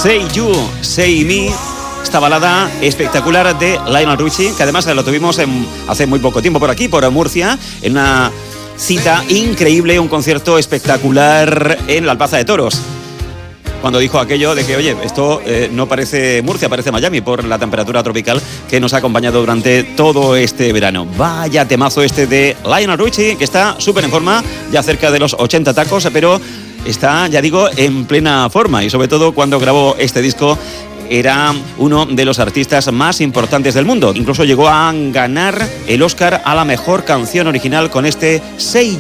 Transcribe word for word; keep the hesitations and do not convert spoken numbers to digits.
Say You, Say Me, esta balada espectacular de Lionel Richie, que además lo tuvimos en, hace muy poco tiempo por aquí, por Murcia, en una cita increíble, un concierto espectacular en la Plaza de Toros. Cuando dijo aquello de que, oye, esto eh, no parece Murcia, parece Miami, por la temperatura tropical que nos ha acompañado durante todo este verano. Vaya temazo este de Lionel Richie, que está súper en forma, ya cerca de los ochenta tacos, pero está, ya digo, en plena forma. Y sobre todo cuando grabó este disco, era uno de los artistas más importantes del mundo. Incluso llegó a ganar el Oscar a la mejor canción original con este Say